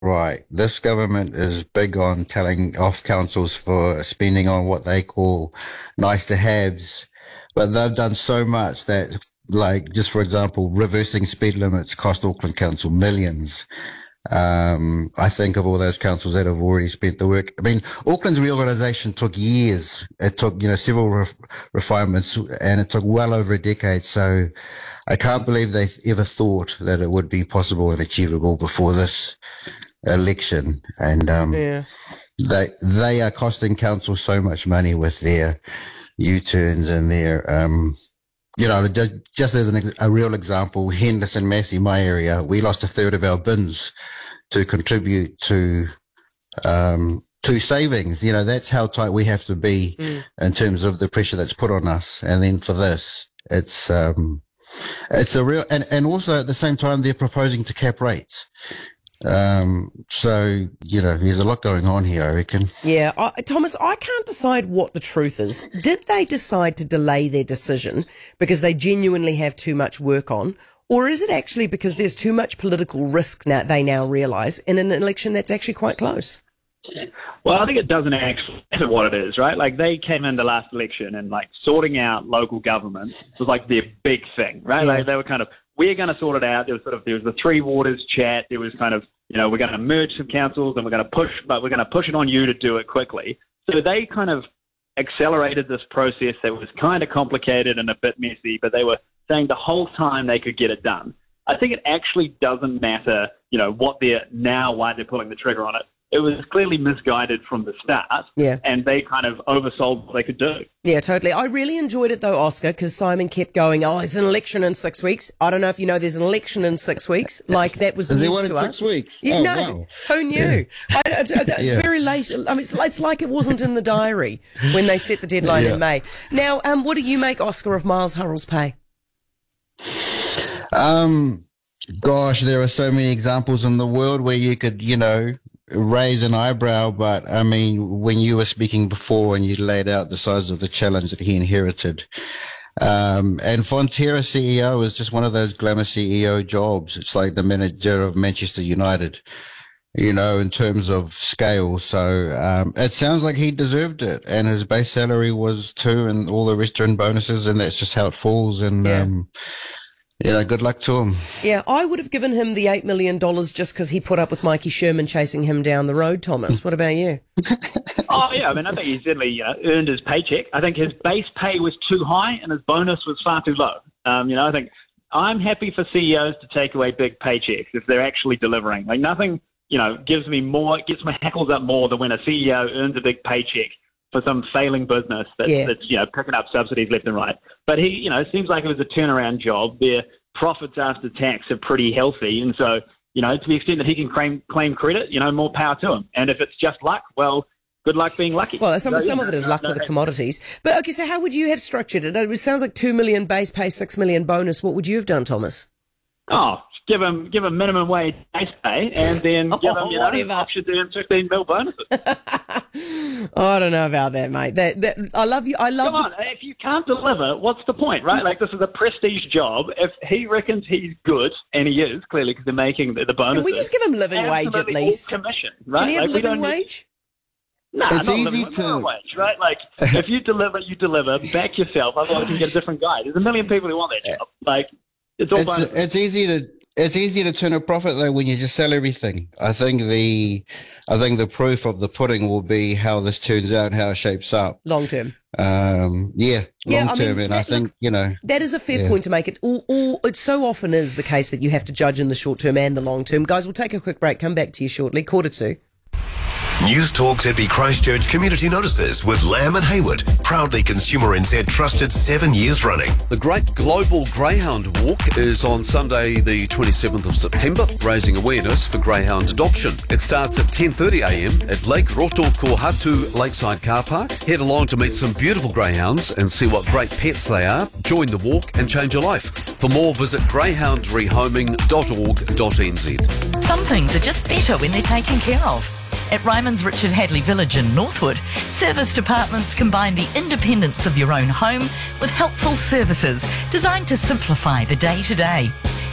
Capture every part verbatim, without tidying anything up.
Right. This government is big on telling off councils for spending on what they call nice to haves, but they've done so much that, like, just for example, reversing speed limits cost Auckland Council millions. Um, I think of all those councils that have already spent the work. I mean, Auckland's reorganisation took years. It took, you know, several ref- refinements, and it took well over a decade. So I can't believe they ever thought that it would be possible and achievable before this election. And um, Yeah. they they are costing council so much money with their U-turns and their um, you know, just, just as an, ex- a real example, Henderson, Massey, my area, we lost a third of our bins to contribute to um, to savings. You know, that's how tight we have to be Mm. in terms of the pressure that's put on us. And then for this, it's um, it's a real, and, and also at the same time, they're proposing to cap rates. Um, so, you know, there's a lot going on here, I reckon. Yeah, I, Thomas, I can't decide what the truth is. Did they decide to delay their decision because they genuinely have too much work on? Or is it actually because there's too much political risk now they now realise in an election that's actually quite close? Well, I think it doesn't actually matter what it is, right? Like, they came in the last election and, like, sorting out local government was, like, their big thing, right? Yeah. Like, they were kind of, we're going to sort it out. There was sort of, there was the Three Waters chat. There was kind of, you know, we're going to merge some councils and we're going to push, but we're going to push it on you to do it quickly. So they kind of accelerated this process that was kind of complicated and a bit messy, but they were saying the whole time they could get it done. I think it actually doesn't matter, you know, what they're now, why they're pulling the trigger on it. It was clearly misguided from the start, Yeah. and they kind of oversold what they could do. Yeah, totally. I really enjoyed it though, Oscar, because Simon kept going, oh, there's an election in six weeks. I don't know if you know there's an election in six weeks. Like, that was Is there news one to in us. six weeks? You Oh, know, wow. who knew? I, I, I, Yeah. Very late. I mean, it's, it's like it wasn't in the diary when they set the deadline Yeah. in May. Now, um, what do you make, Oscar, of Miles Hurrell's pay? Um, gosh, there are so many examples in the world where you could, you know, raise an eyebrow, but I mean, when you were speaking before and you laid out the size of the challenge that he inherited, um, and Fonterra C E O is just one of those glamour C E O jobs. It's like the manager of Manchester United, you know, in terms of scale. So um, it sounds like he deserved it, and his base salary was two, and all the rest are in bonuses, and that's just how it falls. And Yeah. um, you know, good luck to him. Yeah, I would have given him the eight million dollars just because he put up with Mikey Sherman chasing him down the road, Thomas. What about you? Oh, yeah, I mean, I think he certainly, you know, earned his paycheck. I think his base pay was too high and his bonus was far too low. Um, you know, I think I'm happy for C E Os to take away big paychecks if they're actually delivering. Like, nothing, you know, gives me more, gets my hackles up more than when a C E O earns a big paycheck for some failing business that's, Yeah. that's, you know, picking up subsidies left and right. But he, you know, it seems like it was a turnaround job. Their profits after tax are pretty healthy. And so, you know, to the extent that he can claim, claim credit, you know, more power to him. And if it's just luck, well, good luck being lucky. Well, some, So, some yeah, of it is no- luck no- with the commodities. But, okay, so how would you have structured it? It sounds like two million base pay, six million bonus. What would you have done, Thomas? Oh, give him give him minimum wage base pay, and then give him you know, whatever. option to earn fifteen mil bonuses. Oh, I don't know about that, mate. That, that, I love you. I love Come on, if you can't deliver, what's the point, right? Like, this is a prestige job. If he reckons he's good, and he is, clearly, because they're making the, the bonuses. Can we just give him living wage at absolutely all least? commission, right? Can he have Like, we living don't need- wage? No, It's not easy living to- minimum wage, right? Like, if you deliver, you deliver. Back yourself, otherwise you get a different guy. There's a million people who want that job. Like, it's all It's bonuses. it's easy to it's easy to turn a profit though when you just sell everything. I think the I think the proof of the pudding will be how this turns out, how it shapes up. Long term. Um, yeah, Yeah, long I mean, term, and I that- think look- you know. That is a fair Yeah. point to make. It all, all, it so often is the case that you have to judge in the short term and the long term. Guys, we'll take a quick break. Come back to you shortly. Quarter two. News Talk Z B Christchurch Community Notices with Lamb and Hayward. Proudly Consumer N Z trusted seven years running. The Great Global Greyhound Walk is on Sunday the twenty-seventh of September, raising awareness for greyhound adoption. It starts at ten thirty a m at Lake Rotokohatu Lakeside Car Park. Head along to meet some beautiful greyhounds and see what great pets they are. Join the walk and change your life. For more, visit greyhound rehoming dot org dot n z. Some things are just better when they're taken care of. At Ryman's Richard Hadley Village in Northwood, service departments combine the independence of your own home with helpful services designed to simplify the day-to-day.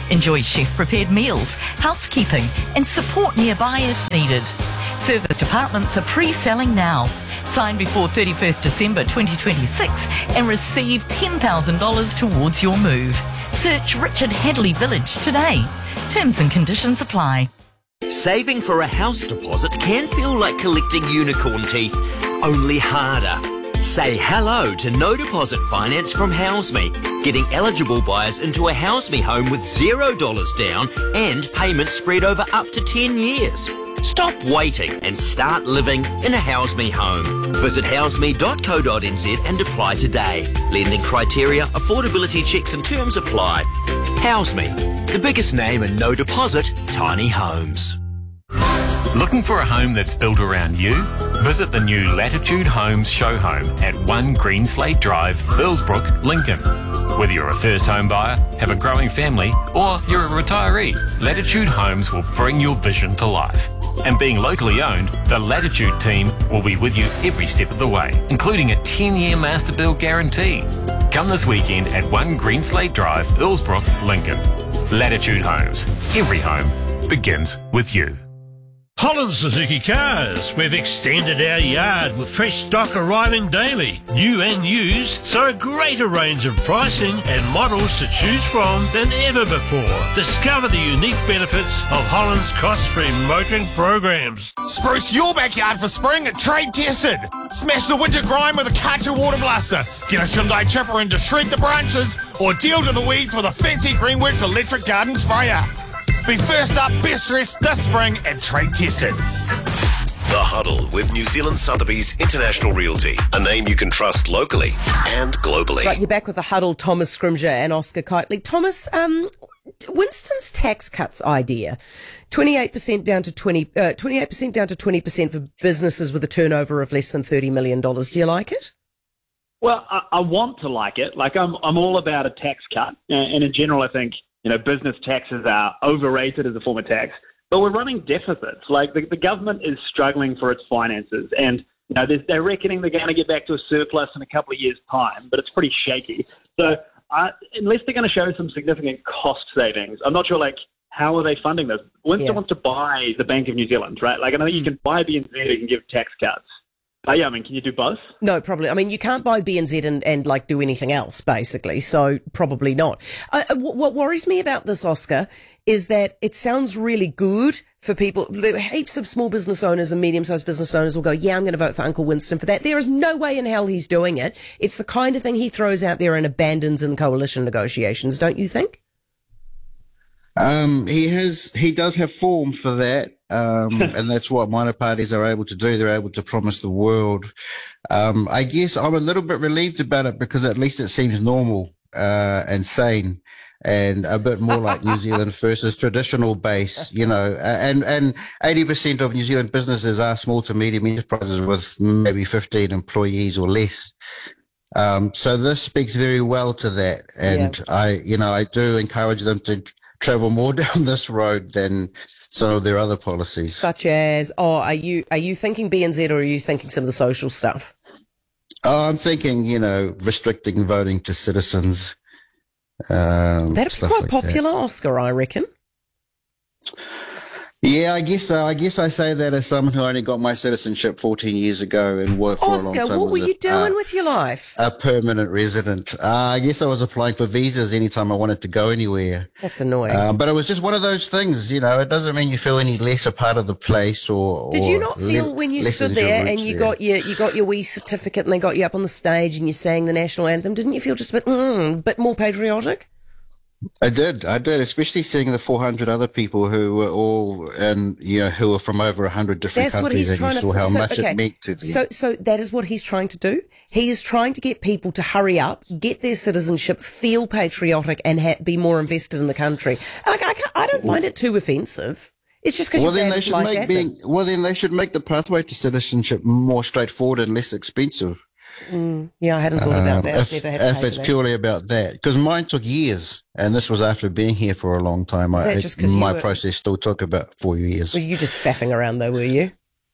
Enjoy chef-prepared meals, housekeeping and support nearby if needed. Serviced apartments are pre-selling now. Sign before thirty-first December twenty twenty-six and receive ten thousand dollars towards your move. Search Richard Hadley Village today. Terms and conditions apply. Saving for a house deposit can feel like collecting unicorn teeth, only harder. Say hello to no deposit finance from HouseMe, getting eligible buyers into a HouseMe home with zero dollars down and payments spread over up to ten years. Stop waiting and start living in a HouseMe home. Visit houseme dot co dot n z and apply today. Lending criteria, affordability checks and terms apply. HouseMe, the biggest name in no deposit tiny homes. Looking for a home that's built around you? Visit the new Latitude Homes show home at one Greenslade Drive, Earlsbrook, Lincoln. Whether you're a first home buyer, have a growing family, or you're a retiree, Latitude Homes will bring your vision to life. And being locally owned, the Latitude team will be with you every step of the way, including a ten-year master build guarantee. Come this weekend at one Greenslade Drive, Earlsbrook, Lincoln. Latitude Homes. Every home begins with you. Holland Suzuki Cars. We've extended our yard with fresh stock arriving daily, new and used, so a greater range of pricing and models to choose from than ever before. Discover the unique benefits of Holland's cost-free motoring programs. Spruce your backyard for spring at Trade Tested. Smash the winter grime with a Karcher water blaster. Get a Hyundai chipper in to shred the branches, or deal to the weeds with a fancy Greenworks electric garden sprayer. Be first up, best dressed this spring at Trade Tested. The Huddle with New Zealand Sotheby's International Realty, a name you can trust locally and globally. Right, you're back with The Huddle, Thomas Scrimgeour and Oscar Kitely. Thomas, um, Winston's tax cuts idea, twenty-eight percent down to twenty, uh, twenty-eight percent down to twenty percent for businesses with a turnover of less than thirty million dollars. Do you like it? Well, I, I want to like it. Like, I'm, I'm all about a tax cut. Uh, and in general, I think, you know, business taxes are overrated as a form of tax, but we're running deficits. Like the, the government is struggling for its finances, and you know they're reckoning they're going to get back to a surplus in a couple of years' time, but it's pretty shaky. So uh, unless they're going to show some significant cost savings, I'm not sure. Like, how are they funding this? Winston yeah. wants to buy the Bank of New Zealand, right? Like, I know you can buy B N Z, you can give tax cuts. Oh, yeah, I mean, can you do both? No, probably. I mean, you can't buy B N Z and, and like, do anything else, basically, so probably not. Uh, what worries me about this, Oscar, is that it sounds really good for people. Heaps of small business owners and medium-sized business owners will go, yeah, I'm going to vote for Uncle Winston for that. There is no way in hell he's doing it. It's the kind of thing he throws out there and abandons in coalition negotiations, don't you think? Um, he has, he does have form for that. Um, and that's what minor parties are able to do. They're able to promise the world. Um, I guess I'm a little bit relieved about it because at least it seems normal, uh, and sane and a bit more like New Zealand versus traditional base, you know, and, and eighty percent of New Zealand businesses are small to medium enterprises with maybe fifteen employees or less. Um, so this speaks very well to that. And yeah. I, you know, I do encourage them to travel more down this road than some of their other policies. Such as, oh, are you are you thinking B N Z or are you thinking some of the social stuff? Oh, I'm thinking, you know, restricting voting to citizens. Um, That'd be quite like popular, that. Oscar, I reckon. Yeah, I guess so. I guess I say that as someone who only got my citizenship fourteen years ago and worked for Oscar, a long time. Oscar, what were you a, doing uh, with your life? A permanent resident. Uh, I guess I was applying for visas anytime I wanted to go anywhere. That's annoying. Um, but it was just one of those things, you know, it doesn't mean you feel any less a part of the place or. Did or you not feel le- when you stood there and you there. got your you got your wee certificate and they got you up on the stage and you sang the national anthem, didn't you feel just a bit, mm, bit more patriotic? I did, I did, especially seeing the four hundred other people who were all, and you know, who were from over one hundred different That's countries, and you saw how so, much okay. it meant to them. So, so that is what he's trying to do. He is trying to get people to hurry up, get their citizenship, feel patriotic, and ha- be more invested in the country. Like, I, can't, I don't find it too offensive. It's just because well, then they should make being, well, then they should make the pathway to citizenship more straightforward and less expensive. Mm, yeah, I hadn't thought about that. Um, if, Never had if it's purely about that, because mine took years, and this was after being here for a long time. I, it, my were, process still took about four years. Were you just faffing around though, were you?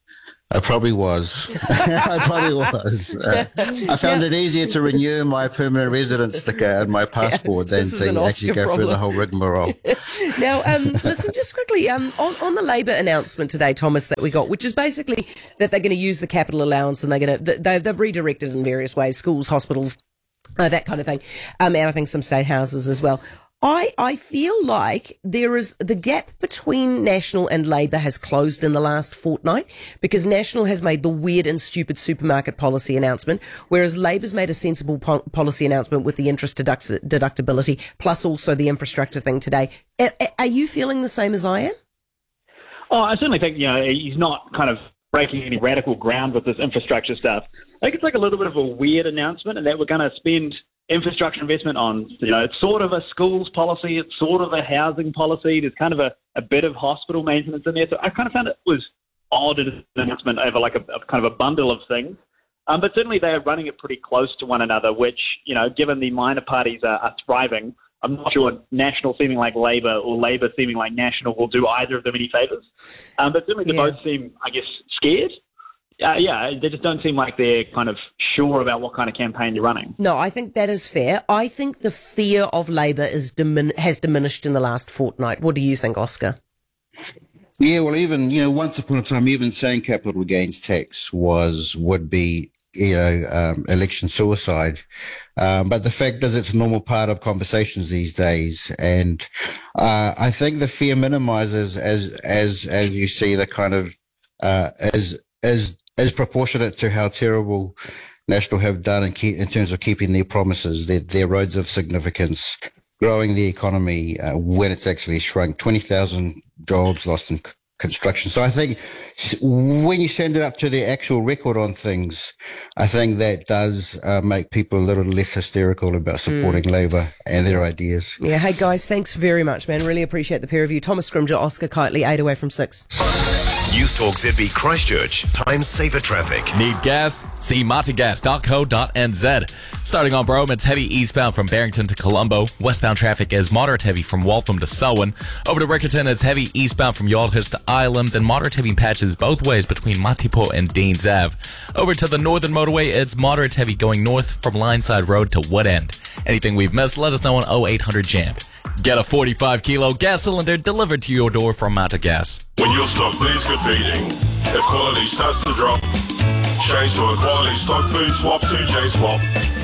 I probably was. I probably was. Uh, I found Yeah. it easier to renew my permanent residence sticker and my passport this is than an to actually Oscar go through the problem. whole rigmarole. Now, um, listen, just quickly, um, on, on the Labor announcement today, Thomas, that we got, which is basically that they're going to use the capital allowance and they're going to, they, they've redirected in various ways, schools, hospitals, uh, that kind of thing. Um, and I think some state houses as well. I, I feel like there is the gap between National and Labor has closed in the last fortnight because National has made the weird and stupid supermarket policy announcement, whereas Labor's made a sensible po- policy announcement with the interest deduct- deductibility plus also the infrastructure thing today. A- a- are you feeling the same as I am? Oh, I certainly think, you know, he's not kind of breaking any radical ground with this infrastructure stuff. I think it's like a little bit of a weird announcement and that we're going to spend infrastructure investment on, you know, it's sort of a schools policy, it's sort of a housing policy, there's kind of a, a bit of hospital maintenance in there. So I kind of found it was odd as an announcement over like a, a kind of a bundle of things. Um, but certainly they are running it pretty close to one another, which, you know, given the minor parties are, are thriving, I'm not sure National seeming like Labour or Labour seeming like National will do either of them any favours. Um, but certainly they Yeah. both seem, I guess, scared. Uh, yeah, they just don't seem like they're kind of sure about what kind of campaign they're running. No, I think that is fair. I think the fear of Labor is dimin- has diminished in the last fortnight. What do you think, Oscar? Yeah, well, even, you know, once upon a time, even saying capital gains tax was, would be, you know, um, election suicide. Um, but the fact is it's a normal part of conversations these days. And, uh, I think the fear minimizes as, as, as you see the kind of, uh, as, as, as proportionate to how terrible National have done in, keep, in terms of keeping their promises, their, their roads of significance, growing the economy uh, when it's actually shrunk, twenty thousand jobs lost in c- construction. So I think s- when you send it up to the actual record on things, I think that does uh, make people a little less hysterical about supporting mm. Labour and their ideas. Yeah, hey guys, thanks very much, man. Really appreciate the pair of you. Thomas Scrimger, Oscar Kitely, eight away from six. News Talk Z B Christchurch. Time saver traffic. Need gas? See mati gas dot co dot n z. Starting on Brome, it's heavy eastbound from Barrington to Colombo. Westbound traffic is moderate heavy from Waltham to Selwyn. Over to Riccarton, it's heavy eastbound from Yaldhurst to Ilam. Then moderate heavy patches both ways between Matipo and Deans Ave. Over to the northern motorway, it's moderate heavy going north from Lineside Road to Wood End. Anything we've missed, let us know on oh eight hundred jam. Get a forty-five kilo gas cylinder delivered to your door from Mata Gas. When your stock bleeds good feeding, if quality starts to drop, change to a quality stock food swap to J-Swap.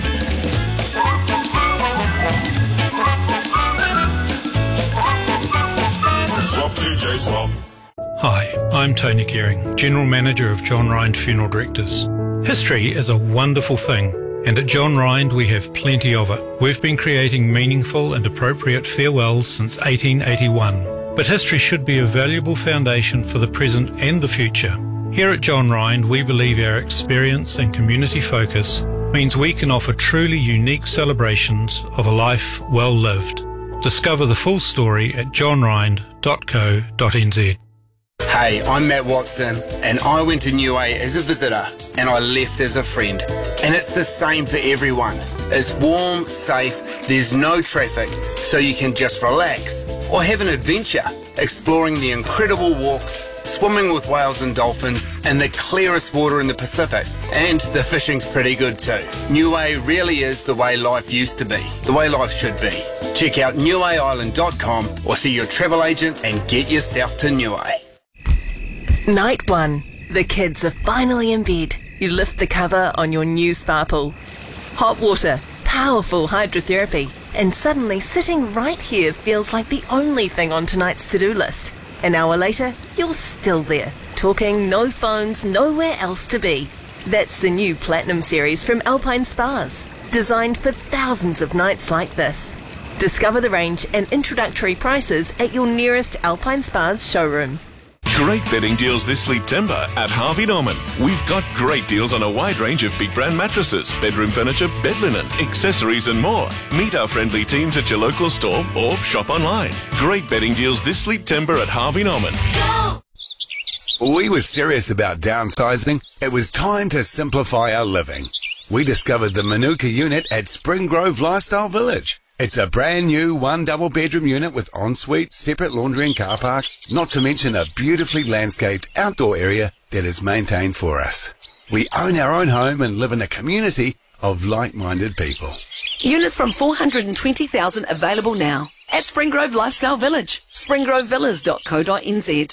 Swap to J-Swap. Hi, I'm Tony Kearing, General Manager of John Rind Funeral Directors. History is a wonderful thing, and at John Rind we have plenty of it. We've been creating meaningful and appropriate farewells since eighteen eighty-one, but history should be a valuable foundation for the present and the future. Here at John Rind, we believe our experience and community focus means we can offer truly unique celebrations of a life well lived. Discover the full story at john rind dot co dot n z. Hey, I'm Matt Watson, and I went to Niue as a visitor, and I left as a friend. And it's the same for everyone. It's warm, safe, there's no traffic, so you can just relax or have an adventure, exploring the incredible walks, swimming with whales and dolphins, and the clearest water in the Pacific. And the fishing's pretty good too. Niue really is the way life used to be, the way life should be. Check out niue island dot com or see your travel agent and get yourself to Niue. Night one. The kids are finally in bed. You lift the cover on your new spa pool. Hot water, powerful hydrotherapy, and suddenly sitting right here feels like the only thing on tonight's to-do list. An hour later, you're still there, talking, no phones, nowhere else to be. That's the new Platinum series from Alpine Spas, designed for thousands of nights like this. Discover the range and introductory prices at your nearest Alpine Spas showroom. Great bedding deals this September at Harvey Norman. We've got great deals on a wide range of big brand mattresses, bedroom furniture, bed linen, accessories and more. Meet our friendly teams at your local store or shop online. Great bedding deals this September at Harvey Norman. We were serious about downsizing. It was time to simplify our living. We discovered the Manuka unit at Spring Grove Lifestyle Village. It's a brand new one double bedroom unit with ensuite, separate laundry and car park, not to mention a beautifully landscaped outdoor area that is maintained for us. We own our own home and live in a community of like-minded people. Units from four hundred twenty thousand available now at Springgrove Lifestyle Village, springrove villas dot co dot n z.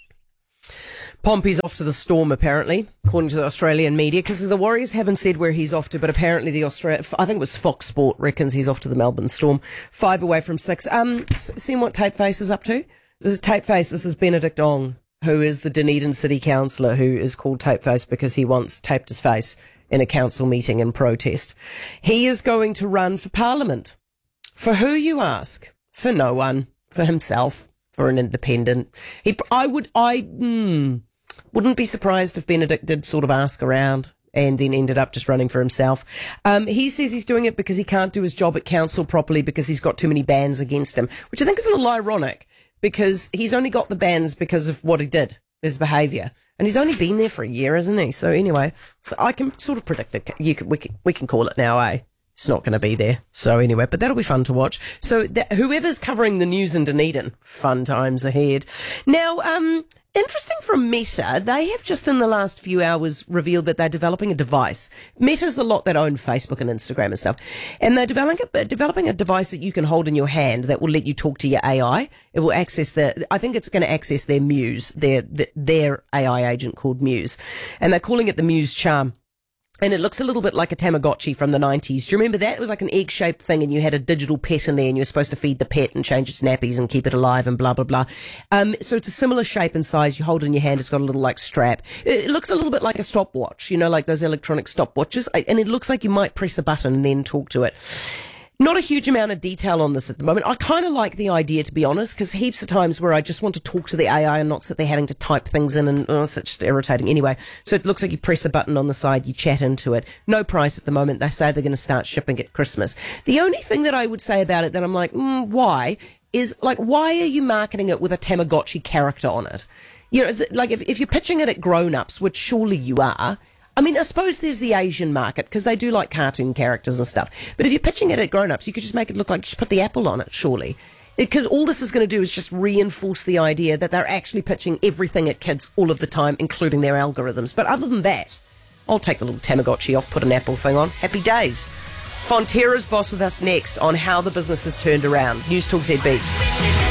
Pompey's off to the Storm, apparently, according to the Australian media, because the Warriors haven't said where he's off to, but apparently the Australia, I think it was Fox Sport reckons he's off to the Melbourne Storm. Five away from six. Um, seen what Tapeface is up to? This is Tapeface. This is Benedict Ong, who is the Dunedin City Councillor, who is called Tapeface because he once taped his face in a council meeting in protest. He is going to run for Parliament. For who, you ask? For no one. For himself. For an independent. He, I would, I, hmm, wouldn't be surprised if Benedict did sort of ask around and then ended up just running for himself. Um, he says he's doing it because he can't do his job at council properly because he's got too many bans against him, which I think is a little ironic because he's only got the bans because of what he did, his behaviour. And he's only been there for a year, isn't he? So anyway, so I can sort of predict it. You can, we, can, we can call it now, eh? It's not going to be there. So anyway, but that'll be fun to watch. So that, whoever's covering the news in Dunedin, fun times ahead. Now, um, interesting from Meta, they have just in the last few hours revealed that they're developing a device. Meta's the lot that own Facebook and Instagram and stuff. And they're developing a, developing a device that you can hold in your hand that will let you talk to your A I. It will access the, I think it's going to access their Muse, their, their A I agent called Muse. And they're calling it the Muse Charm. And it looks a little bit like a Tamagotchi from the nineties. Do you remember that? It was like an egg-shaped thing and you had a digital pet in there and you were supposed to feed the pet and change its nappies and keep it alive and blah, blah, blah. Um, so it's a similar shape and size. You hold it in your hand. It's got a little like strap. It looks a little bit like a stopwatch, you know, like those electronic stopwatches. And it looks like you might press a button and then talk to it. Not a huge amount of detail on this at the moment. I kind of like the idea, to be honest, because heaps of times where I just want to talk to the A I and not sit there having to type things in, and oh, it's just irritating. Anyway, so it looks like you press a button on the side, you chat into it. No price at the moment. They say they're going to start shipping at Christmas. The only thing that I would say about it that I'm like, mm, why, is like, why are you marketing it with a Tamagotchi character on it? You know, like if, if you're pitching it at grown-ups, which surely you are, I mean, I suppose there's the Asian market because they do like cartoon characters and stuff. But if you're pitching it at grown-ups, you could just make it look like, just put the apple on it, surely. Because all this is going to do is just reinforce the idea that they're actually pitching everything at kids all of the time, including their algorithms. But other than that, I'll take the little Tamagotchi off, put an apple thing on. Happy days. Fonterra's boss with us next on how the business has turned around. News Talk Z B.